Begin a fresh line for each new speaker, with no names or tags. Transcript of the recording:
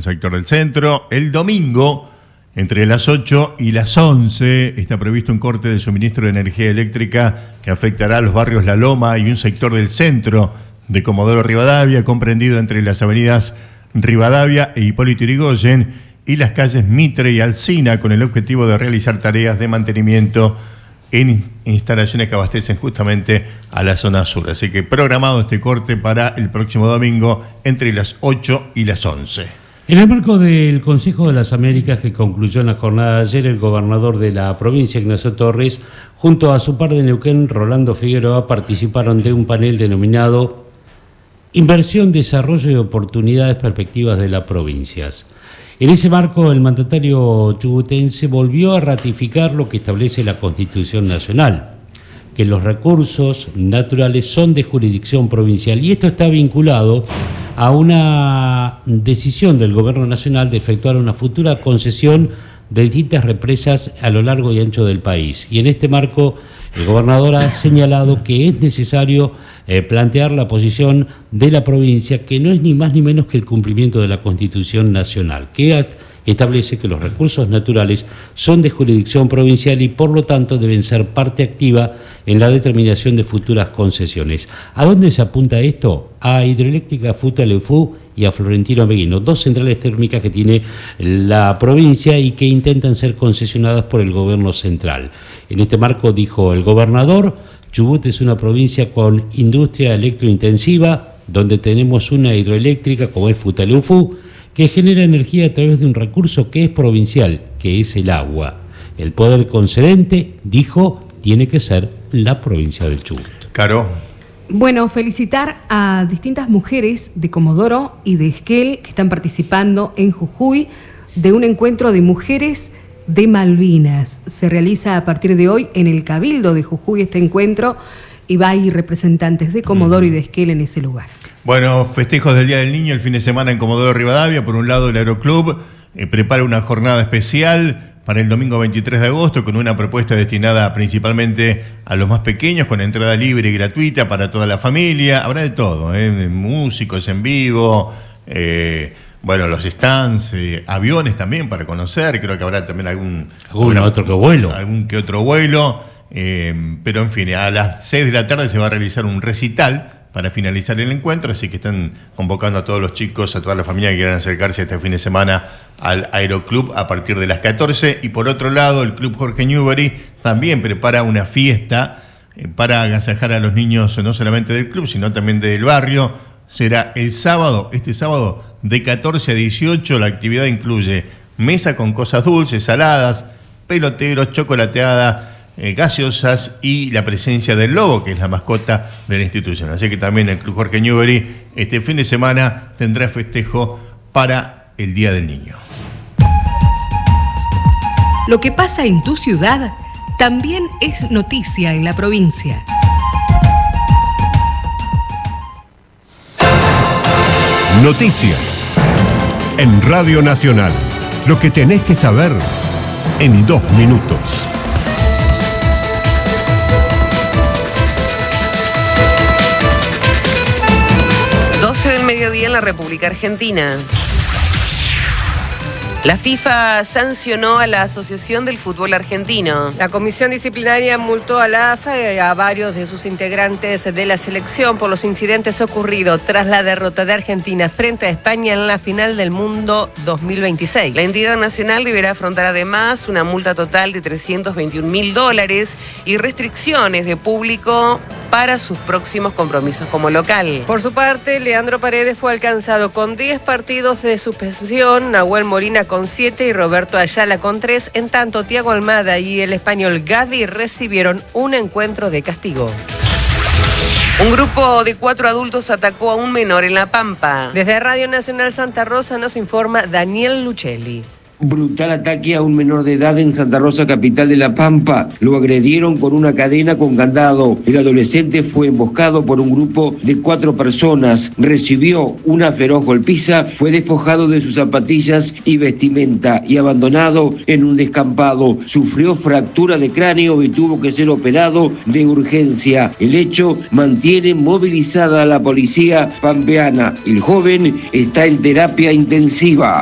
un sector del centro. El domingo, entre las 8 y las 11, está previsto un corte de suministro de energía eléctrica que afectará a los barrios La Loma y un sector del centro de Comodoro Rivadavia, comprendido entre las avenidas Rivadavia e Hipólito Yrigoyen y las calles Mitre y Alsina, con el objetivo de realizar tareas de mantenimiento en instalaciones que abastecen justamente a la zona sur. Así que programado este corte para el próximo domingo entre las 8 y las 11.
En el marco del Consejo de las Américas que concluyó en la jornada de ayer, el gobernador de la provincia, Ignacio Torres, junto a su par de Neuquén, Rolando Figueroa, participaron de un panel denominado Inversión, Desarrollo y Oportunidades Perspectivas de las Provincias. En ese marco, el mandatario chubutense volvió a ratificar lo que establece la Constitución Nacional, que los recursos naturales son de jurisdicción provincial, y esto está vinculado a una decisión del Gobierno Nacional de efectuar una futura concesión de distintas represas a lo largo y ancho del país. Y en este marco, el gobernador ha señalado que es necesario plantear la posición de la provincia, que no es ni más ni menos que el cumplimiento de la Constitución Nacional, que establece que los recursos naturales son de jurisdicción provincial y por lo tanto deben ser parte activa en la determinación de futuras concesiones. ¿A dónde se apunta esto? A Hidroeléctrica Futaleufú y a Florentino Meguino, dos centrales térmicas que tiene la provincia y que intentan ser concesionadas por el gobierno central. En este marco, dijo el gobernador, Chubut es una provincia con industria electrointensiva, donde tenemos una hidroeléctrica como es Futaleufú, que genera energía a través de un recurso que es provincial, que es el agua. El poder concedente, dijo, tiene que ser la provincia del Chubut.
Caro.
Bueno, felicitar a distintas mujeres de Comodoro y de Esquel que están participando en Jujuy de un encuentro de mujeres de Malvinas. Se realiza a partir de hoy en el Cabildo de Jujuy este encuentro y va a ir representantes de Comodoro y de Esquel en ese lugar.
Bueno, festejos del Día del Niño el fin de semana en Comodoro Rivadavia. Por un lado, el Aeroclub prepara una jornada especial para el domingo 23 de agosto con una propuesta destinada principalmente a los más pequeños, con entrada libre y gratuita para toda la familia. Habrá de todo, músicos en vivo, bueno, los stands, aviones también para conocer. Creo que habrá también algún que otro vuelo. Pero en fin, a las 6 de la tarde se va a realizar un recital para finalizar el encuentro, así que están convocando a todos los chicos, a toda la familia que quieran acercarse este fin de semana al Aeroclub a partir de las 14. Y por otro lado, el Club Jorge Newbery también prepara una fiesta para agasajar a los niños, no solamente del club, sino también del barrio. Será el sábado, este sábado, de 14 a 18. La actividad incluye mesa con cosas dulces, saladas, peloteros, chocolateada, gaseosas y la presencia del lobo, que es la mascota de la institución. Así que también el Club Jorge Newbery este fin de semana tendrá festejo para el Día del Niño.
Lo que pasa en tu ciudad también es noticia en la provincia.
Noticias en Radio Nacional. Lo que tenés que saber en 2 minutos.
12 del mediodía en la República Argentina. La FIFA sancionó a la Asociación del Fútbol Argentino.
La comisión disciplinaria multó a la AFA y a varios de sus integrantes de la selección por los incidentes ocurridos tras la derrota de Argentina frente a España en la final del Mundo 2026.
La entidad nacional deberá afrontar además una multa total de $321.000 y restricciones de público para sus próximos compromisos como local.
Por su parte, Leandro Paredes fue alcanzado con 10 partidos de suspensión, Nahuel Molina con 7 y Roberto Ayala con 3, en tanto Thiago Almada y el español Gavi recibieron un encuentro de castigo.
Un grupo de 4 adultos atacó a un menor en La Pampa.
Desde Radio Nacional Santa Rosa nos informa Daniel Luchelli.
Brutal ataque a un menor de edad en Santa Rosa, capital de La Pampa. Lo agredieron con una cadena con candado. El adolescente fue emboscado por un grupo de 4 personas. Recibió una feroz golpiza, fue despojado de sus zapatillas y vestimenta y abandonado en un descampado. Sufrió fractura de cráneo y tuvo que ser operado de urgencia. El hecho mantiene movilizada a la policía pampeana. El joven está en terapia intensiva.